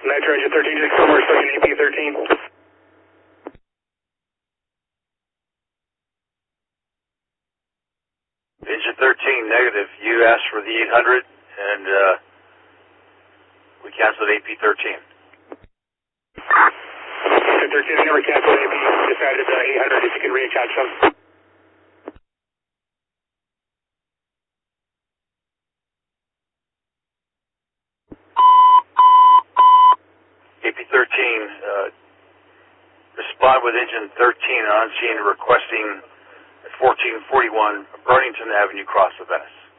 Nitro Engine 13, just come, we're stuck in AP 13. Engine 13, negative. You asked for the 800, and we canceled AP 13. Engine 13, I never canceled AP, decided 800 if you can reattach them. AP 13, respond with engine 13 on scene requesting 1441 Burlington Avenue, Cross of Venice.